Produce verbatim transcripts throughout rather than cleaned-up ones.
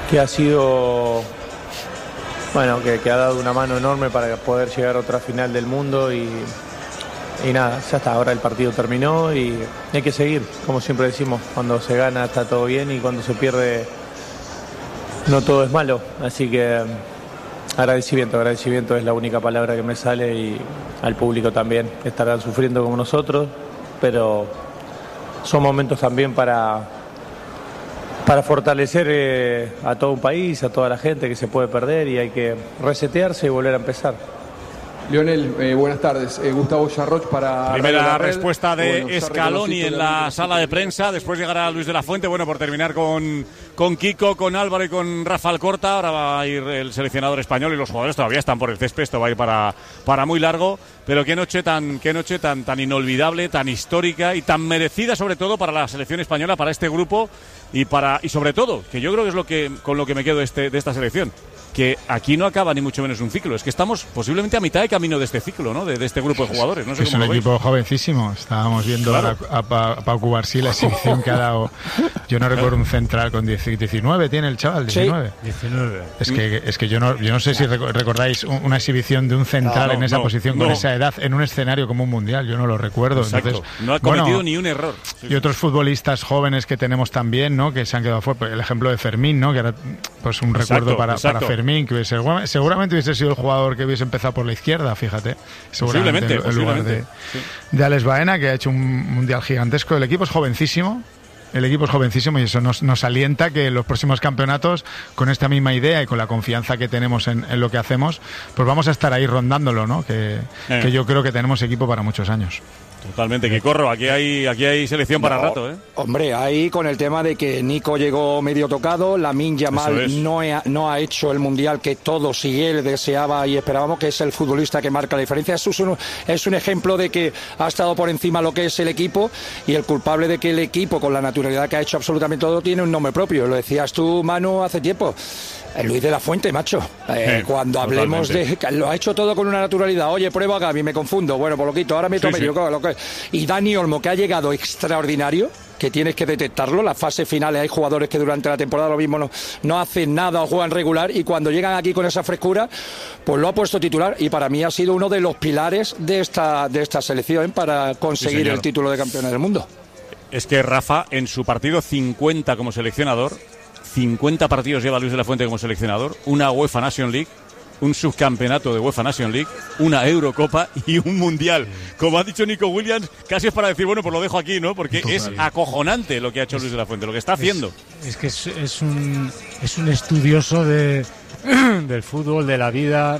que ha sido, bueno, que, que ha dado una mano enorme para poder llegar a otra final del mundo y, y nada, ya está, ahora el partido terminó y hay que seguir, como siempre decimos, cuando se gana está todo bien y cuando se pierde no todo es malo, así que agradecimiento, agradecimiento es la única palabra que me sale y al público también, estarán sufriendo como nosotros, pero son momentos también para, para fortalecer eh, a todo un país, a toda la gente que se puede perder y hay que resetearse y volver a empezar. Lionel, eh, buenas tardes. Eh, Gustavo Charroch para... Primera respuesta de bueno, Scaloni en la sala de prensa. Después llegará Luis de la Fuente. Bueno, por terminar con, con Kiko, con Álvaro y con Rafa Alcorta. Ahora va a ir el seleccionador español y los jugadores todavía están por el césped. Esto va a ir para, para muy largo. Pero qué noche tan qué noche tan, tan inolvidable, tan histórica y tan merecida sobre todo para la selección española, para este grupo y para y sobre todo, que yo creo que es lo que con lo que me quedo este, de esta selección. Que aquí no acaba ni mucho menos un ciclo, es que estamos posiblemente a mitad de camino de este ciclo, ¿no? De, de este grupo de jugadores. No sé es cómo un lo equipo veis. Jovencísimo. Estábamos viendo claro. a, a, a Pau Cubarsí la exhibición que ha dado. Yo no recuerdo un central con diecinueve, tiene el chaval, diecinueve. Sí, diecinueve. Es que, es que yo no, yo no sé si recordáis una exhibición de un central no, no, en esa no, posición no. con esa edad en un escenario como un mundial, yo no lo recuerdo. Exacto. Entonces, no ha cometido bueno, ni un error. Sí, y otros futbolistas jóvenes que tenemos también, ¿no? Que se han quedado fuera. El ejemplo de Fermín, ¿no? Que era pues un exacto, recuerdo para, exacto. para Fermín, que hubiese, seguramente hubiese sido el jugador que hubiese empezado por la izquierda, fíjate. Seguramente en, en lugar de, sí. de Alex Baena, que ha hecho un mundial gigantesco. El equipo es jovencísimo. El equipo es jovencísimo y eso nos, nos alienta que en los próximos campeonatos, con esta misma idea y con la confianza que tenemos en, en lo que hacemos, pues vamos a estar ahí rondándolo, ¿no? Que, eh. que yo creo que tenemos equipo para muchos años. Totalmente, que corro, aquí hay aquí hay selección para no, rato, ¿eh? Hombre, ahí con el tema de que Nico llegó medio tocado, Lamine Yamal no, ha, no ha hecho el mundial que todos y él deseaba y esperábamos, que es el futbolista que marca la diferencia. Es un, es un ejemplo de que ha estado por encima lo que es el equipo y el culpable de que el equipo, con la naturalidad que ha hecho absolutamente todo, tiene un nombre propio. Lo decías tú, Manu, hace tiempo. Luis de la Fuente, macho. Eh, sí, cuando hablemos totalmente. de... Lo ha hecho todo con una naturalidad. Oye, prueba a Gaby, me confundo. Bueno, por lo quito, ahora meto sí, medio. Sí. Lo que... Y Dani Olmo, que ha llegado extraordinario, que tienes que detectarlo. Las fases finales hay jugadores que durante la temporada lo mismo no, no hacen nada o juegan regular y cuando llegan aquí con esa frescura, pues lo ha puesto titular y para mí ha sido uno de los pilares de esta, de esta selección para conseguir sí, el título de campeones del mundo. Es que Rafa, en su partido cincuenta como seleccionador, cincuenta partidos lleva Luis de la Fuente como seleccionador, una UEFA Nation League, un subcampeonato de UEFA Nation League, una Eurocopa y un Mundial. Como ha dicho Nico Williams, casi es para decir, bueno, pues lo dejo aquí, ¿no? Porque Total. es acojonante lo que ha hecho es, Luis de la Fuente, lo que está haciendo. Es, es que es, es, un, es un estudioso de, del fútbol, de la vida.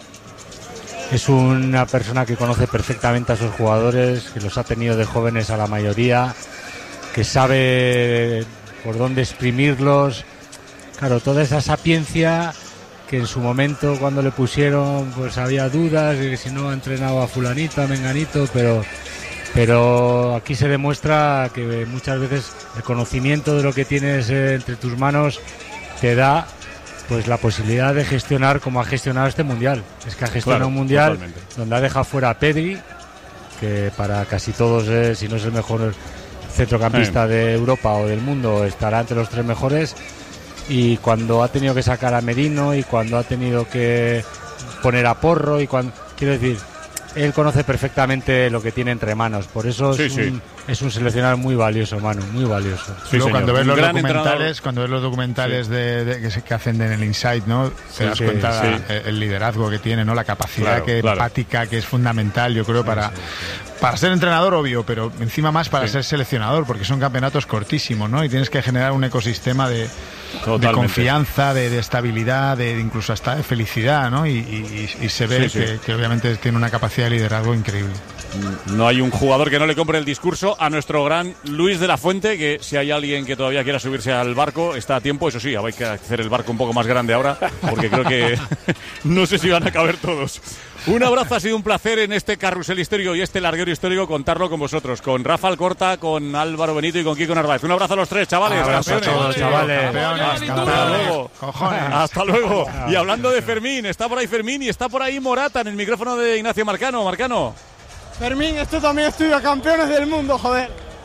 Es una persona que conoce perfectamente a sus jugadores, que los ha tenido de jóvenes a la mayoría, que sabe por dónde exprimirlos. Claro, toda esa sapiencia que en su momento cuando le pusieron pues había dudas de que si no ha entrenado a fulanito, a menganito, pero pero aquí se demuestra que muchas veces el conocimiento de lo que tienes entre tus manos te da pues la posibilidad de gestionar como ha gestionado este mundial. Es que ha gestionado claro, un mundial totalmente. Donde ha dejado fuera a Pedri, que para casi todos es, si no es el mejor centrocampista sí. de Europa o del mundo, estará entre los tres mejores, y cuando ha tenido que sacar a Merino y cuando ha tenido que poner a Porro y cuando, quiero decir, él conoce perfectamente lo que tiene entre manos, por eso sí, es, un, sí. es un seleccionador muy valioso, Manu, muy valioso. Sí, Luego, cuando ves los documentales, cuando ves los documentales sí. de, de, que, se, que hacen en el Inside, ¿no? Te sí, das sí, cuenta sí. el, el liderazgo que tiene, ¿no? La capacidad claro, que claro. empática que es fundamental, yo creo, sí, para, sí, sí. para ser entrenador, obvio, pero encima más para sí. ser seleccionador, porque son campeonatos cortísimos, ¿no? Y tienes que generar un ecosistema de, de confianza, de, de estabilidad, de, de incluso hasta de felicidad, ¿no? Y, y, y se ve sí, que, sí. que obviamente tiene una capacidad de liderazgo increíble. No hay un jugador que no le compre el discurso a nuestro gran Luis de la Fuente, que si hay alguien que todavía quiera subirse al barco, está a tiempo. Eso sí, hay que hacer el barco un poco más grande ahora, porque creo que no sé si van a caber todos. Un abrazo, ha sido un placer en este carrusel histórico y este larguero histórico contarlo con vosotros, con Rafa Alcorta, con Álvaro Benito y con Kiko Narváez. Un abrazo a los tres, chavales. Abrazo a todos, chavales. Hasta, hasta luego. Hasta luego. Y hablando de Fermín, está por ahí Fermín y está por ahí Morata en el micrófono de Ignacio Marcano. Marcano. Fermín, esto también estudia campeones del mundo, joder.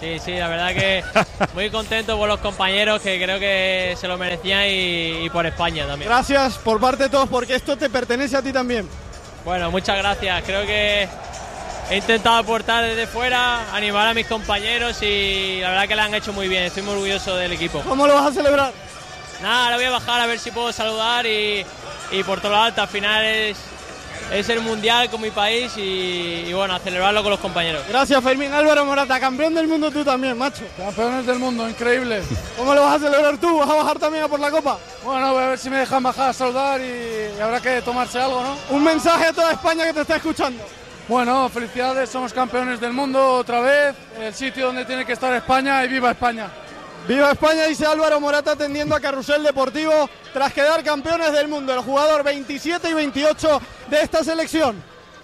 Sí, sí, la verdad que muy contento por los compañeros que creo que se lo merecían y, y por España también. Gracias por parte de todos porque esto te pertenece a ti también. Bueno, muchas gracias. Creo que he intentado aportar desde fuera, animar a mis compañeros y la verdad que lo han hecho muy bien. Estoy muy orgulloso del equipo. ¿Cómo lo vas a celebrar? Nada, ahora voy a bajar a ver si puedo saludar y, y por todo lo alto. Al final es... es el mundial con mi país y, y bueno, a celebrarlo con los compañeros. Gracias, Fermín. Álvaro Morata, campeón del mundo tú también, macho. Campeones del mundo, increíble. ¿Cómo lo vas a celebrar tú? ¿Vas a bajar también a por la copa? Bueno, voy a ver si me dejan bajar a saludar y, y habrá que tomarse algo, ¿no? Un mensaje a toda España que te está escuchando. Bueno, felicidades, somos campeones del mundo otra vez, el sitio donde tiene que estar España y viva España. Viva España, dice Álvaro Morata atendiendo a Carrusel Deportivo tras quedar campeones del mundo, el jugador veintisiete y veintiocho de esta selección.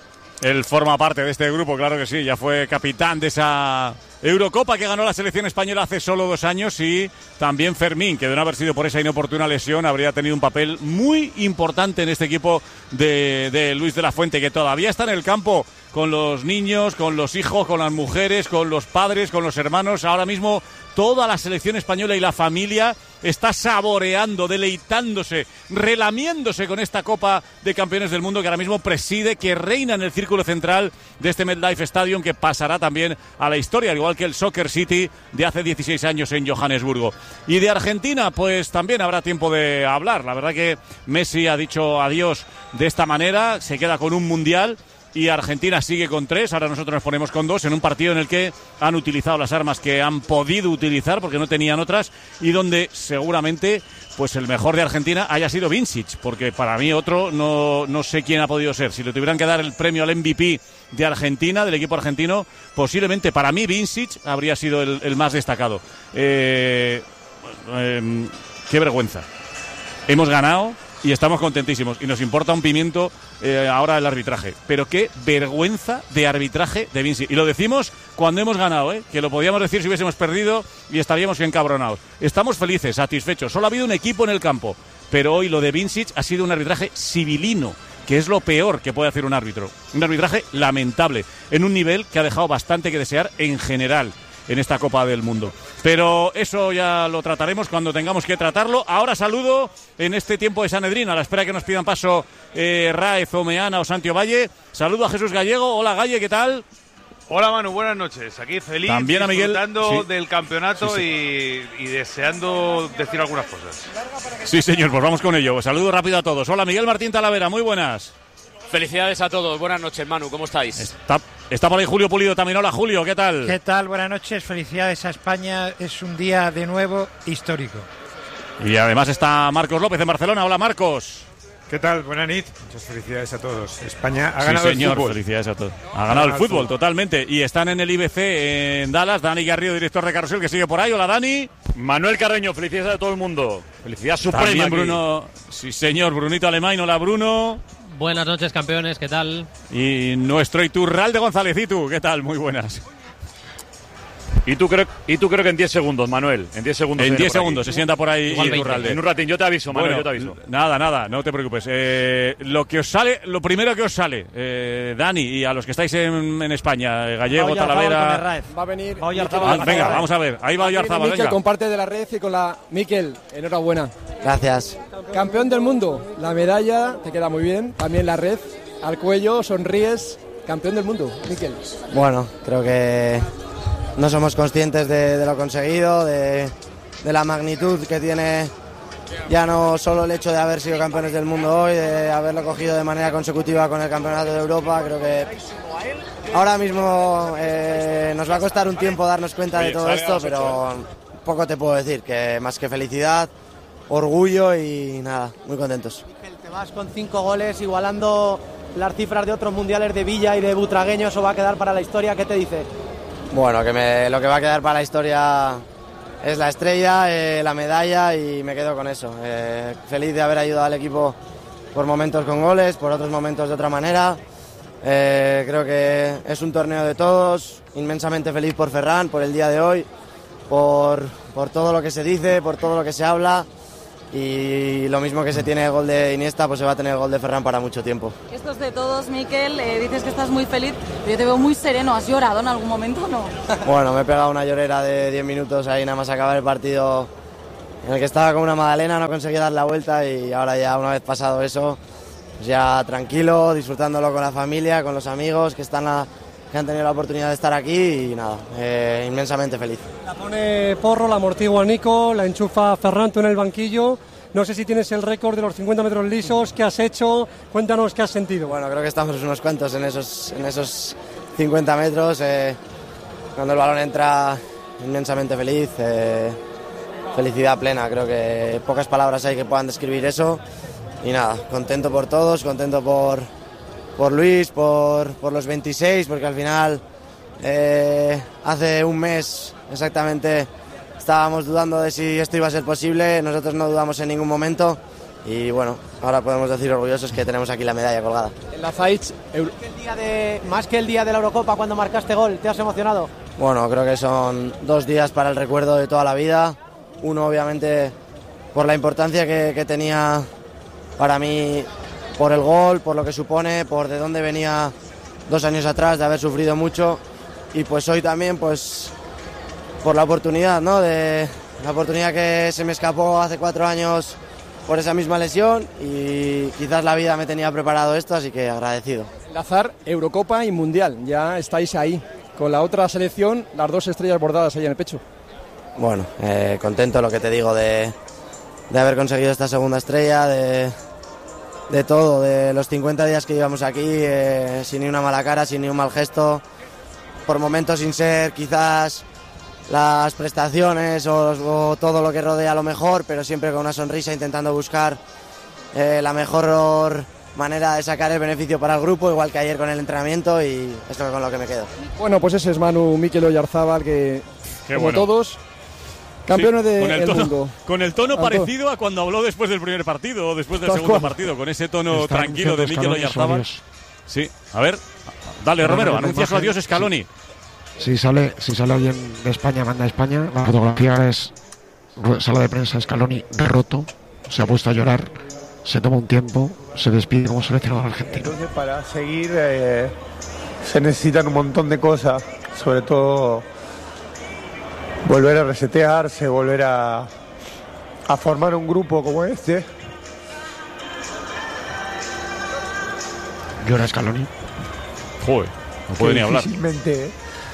Él forma parte de este grupo, claro que sí, ya fue capitán de esa Eurocopa que ganó la selección española hace solo dos años y también Fermín, que de no haber sido por esa inoportuna lesión habría tenido un papel muy importante en este equipo de, de Luis de la Fuente, que todavía está en el campo con los niños, con los hijos, con las mujeres, con los padres, con los hermanos. Ahora mismo toda la selección española y la familia está saboreando, deleitándose, relamiéndose con esta Copa de Campeones del Mundo que ahora mismo preside, que reina en el círculo central de este MetLife Stadium, que pasará también a la historia, al igual que el Soccer City de hace dieciséis años en Johannesburgo. Y de Argentina, pues también habrá tiempo de hablar. La verdad que Messi ha dicho adiós de esta manera, se queda con un mundial. Y Argentina sigue con tres, ahora nosotros nos ponemos con dos, en un partido en el que han utilizado las armas que han podido utilizar porque no tenían otras y donde seguramente pues el mejor de Argentina haya sido Vincic, porque para mí otro no, no sé quién ha podido ser. Si le tuvieran que dar el premio al M V P de Argentina, del equipo argentino, posiblemente para mí Vincic habría sido el, el más destacado. Eh, eh, qué vergüenza. Hemos ganado y estamos contentísimos y nos importa un pimiento eh, ahora el arbitraje, pero qué vergüenza de arbitraje de Vinci, y lo decimos cuando hemos ganado, ¿eh? Que lo podíamos decir si hubiésemos perdido y estaríamos encabronados. Estamos felices, satisfechos, solo ha habido un equipo en el campo, pero hoy lo de Vincic ha sido un arbitraje civilino, que es lo peor que puede hacer un árbitro, un arbitraje lamentable, en un nivel que ha dejado bastante que desear en general en esta Copa del Mundo. Pero eso ya lo trataremos cuando tengamos que tratarlo. Ahora saludo en este tiempo de Sanedrín, a la espera que nos pidan paso eh, Raez, Omeana o Santiago Valle. Saludo a Jesús Gallego. Hola, Galle, ¿qué tal? Hola, Manu, buenas noches. Aquí feliz, también a Miguel, disfrutando sí. del campeonato sí, sí. Y, y deseando decir algunas cosas. Sí, señor, pues vamos con ello. Saludo rápido a todos. Hola, Miguel Martín Talavera, muy buenas. Felicidades a todos, buenas noches, Manu, ¿cómo estáis? Está, está por ahí Julio Pulido también. Hola, Julio, ¿qué tal? ¿Qué tal? Buenas noches, felicidades a España, es un día de nuevo histórico. Y además está Marcos López en Barcelona. Hola, Marcos. ¿Qué tal? Buenas noches. Muchas felicidades a todos. España ha sí, ganado señor, el fútbol. Felicidades a todos. Ha ganado el fútbol, fútbol, totalmente. Y están en el I B C en Dallas. Dani Garrido, director de Carrusel, que sigue por ahí. Hola, Dani. Manuel Carreño, felicidades a todo el mundo. Felicidad suprema. También Bruno. Sí, señor, Brunito Alemán. Hola, Bruno. Buenas noches, campeones, ¿qué tal? Y nuestro Iturralde González, ¿y tú? ¿Qué tal? Muy buenas. Y tú creo, y tú creo que en diez segundos, Manuel. En diez segundos. En diez segundos se sienta por ahí Iturralde. En un ratín, yo te aviso, Manuel, bueno, yo te aviso. Nada, nada, no te preocupes. Eh, lo que os sale, lo primero que os sale, eh, Dani, y a los que estáis en, en España, eh, Gallego, Talavera. Va a venir. Va ah, venga, vamos a ver. Ahí va Oyarzábal, venga. Con parte de la red y con la Miquel, enhorabuena. Gracias. Campeón del mundo. La medalla te queda muy bien. También la red. Al cuello, sonríes. Campeón del mundo, Miquel. Bueno, creo que no somos conscientes de, de lo conseguido, de, de la magnitud que tiene ya no solo el hecho de haber sido campeones del mundo hoy, de haberlo cogido de manera consecutiva con el Campeonato de Europa. Creo que ahora mismo eh, nos va a costar un tiempo darnos cuenta de todo esto, pero poco te puedo decir, que más que felicidad, orgullo y nada, muy contentos. Te vas con cinco goles, igualando las cifras de otros mundiales de Villa y de Butragueño, eso va a quedar para la historia. ¿Qué te dice? Bueno, que me, lo que va a quedar para la historia es la estrella, eh, la medalla, y me quedo con eso. Eh, feliz de haber ayudado al equipo por momentos con goles, por otros momentos de otra manera. Eh, creo que es un torneo de todos, inmensamente feliz por Ferran, por el día de hoy, por, por todo lo que se dice, por todo lo que se habla. y lo mismo que se tiene el gol de Iniesta, pues se va a tener el gol de Ferran para mucho tiempo. Esto es de todos, Mikel, eh, dices que estás muy feliz, pero yo te veo muy sereno. ¿Has llorado en algún momento o no? Bueno, me he pegado una llorera de diez minutos ahí nada más acabar el partido, en el que estaba como una magdalena, no conseguí dar la vuelta, y ahora ya una vez pasado eso, pues ya tranquilo, disfrutándolo con la familia, con los amigos que están a, que han tenido la oportunidad de estar aquí, y nada, eh, inmensamente feliz. La pone Porro, la amortigua Nico, la enchufa Ferran, tú en el banquillo. No sé si tienes el récord de los cincuenta metros lisos, ¿qué has hecho? Cuéntanos qué has sentido. Bueno, creo que estamos unos cuantos en esos, en esos cincuenta metros. Eh, cuando el balón entra, inmensamente feliz, eh, felicidad plena. Creo que pocas palabras hay que puedan describir eso. Y nada, contento por todos, contento por, por Luis, por, por los veintiséis, porque al final eh, hace un mes exactamente estábamos dudando de si esto iba a ser posible, nosotros no dudamos en ningún momento, y bueno, ahora podemos decir orgullosos que tenemos aquí la medalla colgada. En la Zaitz, el día de, más que el día de la Eurocopa cuando marcaste gol, ¿te has emocionado? Bueno, creo que son dos días para el recuerdo de toda la vida. Uno, obviamente, por la importancia que, que tenía para mí, por el gol, por lo que supone, por de dónde venía dos años atrás, de haber sufrido mucho, y pues hoy también, pues por la oportunidad, ¿no? De la oportunidad que se me escapó hace cuatro años por esa misma lesión, y quizás la vida me tenía preparado esto, así que agradecido. Lazar, Eurocopa y Mundial, ya estáis ahí con la otra selección, las dos estrellas bordadas ahí en el pecho. Bueno, eh, contento, lo que te digo, de, de haber conseguido esta segunda estrella, de, de todo, de los cincuenta días que llevamos aquí, eh, sin ni una mala cara, sin ni un mal gesto, por momentos sin ser quizás las prestaciones o, o todo lo que rodea lo mejor, pero siempre con una sonrisa, intentando buscar eh, la mejor manera de sacar el beneficio para el grupo, igual que ayer con el entrenamiento, y esto es con lo que me quedo. Bueno, pues ese es Manu Mikel Oyarzábal, que Qué como bueno. todos, campeones sí, del tono, mundo. Con el tono Tanto. parecido a cuando habló después del primer partido o después del segundo partido, con ese tono Está tranquilo de Mikel Oyarzábal. Sí, a ver, dale Romero, anuncia su adiós Scaloni. Sí. Si sale, si sale alguien de España, manda a España. La fotografía es sala de prensa, Scaloni roto, se ha puesto a llorar, se toma un tiempo, se despide como seleccionador argentino. Entonces, para seguir eh, se necesitan un montón de cosas, sobre todo volver a resetearse, volver a, a formar un grupo como este. Llora Scaloni. Joder, no puede ni hablar. Difícilmente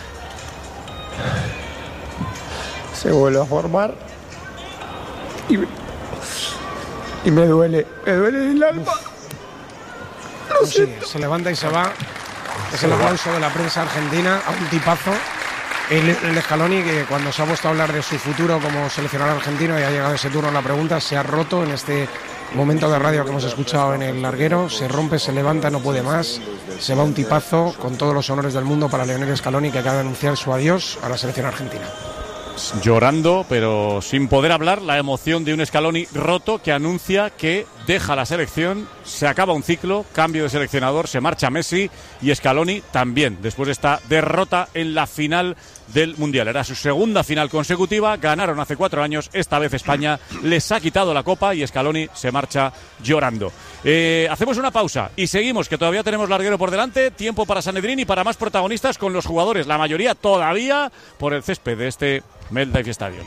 se vuelve a formar y, y me duele, me duele el alma. No sí, se levanta y se va. Es el aplauso de la prensa argentina a un tipazo. El, el Scaloni, que cuando se ha puesto a hablar de su futuro como seleccionador argentino y ha llegado ese turno en la pregunta, se ha roto en este momento de radio que hemos escuchado en el larguero. Se rompe, se levanta, no puede más. Se va un tipazo, con todos los honores del mundo para Lionel Scaloni, que acaba de anunciar su adiós a la selección argentina. Llorando, pero sin poder hablar, la emoción de un Scaloni roto que anuncia que deja la selección, se acaba un ciclo, cambio de seleccionador, se marcha Messi y Scaloni también, después de esta derrota en la final del Mundial. Era su segunda final consecutiva, ganaron hace cuatro años, esta vez España les ha quitado la copa y Scaloni se marcha llorando. Eh, hacemos una pausa y seguimos, que todavía tenemos larguero por delante, tiempo para Sanedrín y para más protagonistas con los jugadores, la mayoría todavía por el césped de este MetLife Stadium.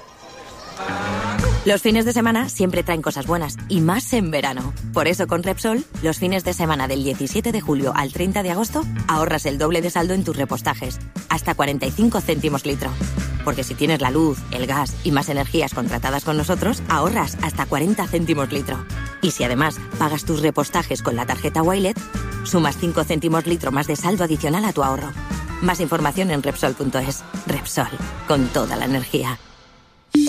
Los fines de semana siempre traen cosas buenas, y más en verano. Por eso con Repsol, los fines de semana del diecisiete de julio al treinta de agosto, ahorras el doble de saldo en tus repostajes, hasta cuarenta y cinco céntimos litro. Porque si tienes la luz, el gas y más energías contratadas con nosotros, ahorras hasta cuarenta céntimos litro. Y si además pagas tus repostajes con la tarjeta Wilet, sumas cinco céntimos litro más de saldo adicional a tu ahorro. Más información en Repsol punto es. Repsol, con toda la energía.